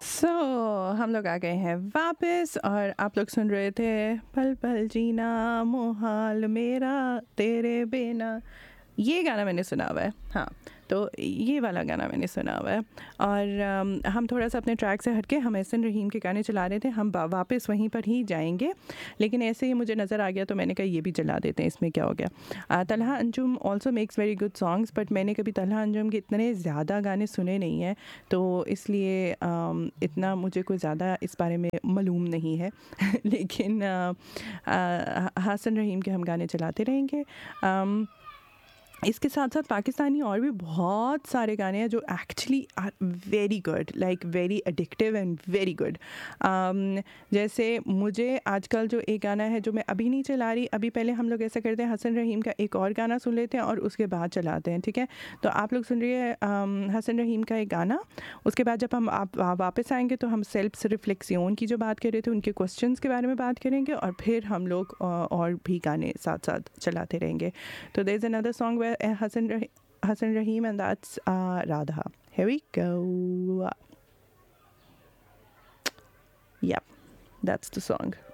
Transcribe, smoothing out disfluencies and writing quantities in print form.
सो हम लोग आ गए हैं वापस और आप लोग सुन रहे थे पल पल जीना मुहाल मेरा तेरे बिना। ये गाना मैंने सुना हुआ है, हाँ। तो ये वाला गाना मैंने सुना हुआ है। और हम थोड़ा सा अपने ट्रैक से हटके हम एहसन रहीम के गाने चला रहे थे। हम वापस वहीं पर ही जाएंगे, लेकिन ऐसे ही मुझे नज़र आ गया तो मैंने कहा ये भी चला देते हैं, इसमें क्या हो गया। Talha Anjum also makes very good songs, but मैंने कभी तलहा अंजुम के इतने ज़्यादा गाने सुने नहीं हैं, तो इसलिए इतना मुझे कोई ज़्यादा इस बारे में मालूम नहीं है। लेकिन हसन रहीम के हम गाने चलाते रहेंगे। इसके साथ साथ पाकिस्तानी और भी बहुत सारे गाने हैं जो actually are very good, like very addictive and very good. जैसे मुझे आजकल जो एक गाना है जो मैं अभी नहीं चला रही, अभी पहले हम लोग ऐसा करते हैं हसन रहीम का एक और गाना सुन लेते हैं और उसके बाद चलाते हैं, ठीक है। तो आप लोग सुन रही है हसन रहीम का एक गाना, उसके बाद जब हम आप वापस आएंगे तो हम सेल्फ रिफ्लेक्शन की जो बात कर रहे थे उनके क्वेश्चंस के बारे में बात करेंगे, और फिर हम लोग और भी गाने साथ साथ चलाते रहेंगे। तो there is another song Hassan Rahim, and that's Radha. Here we go. Yep, that's the song.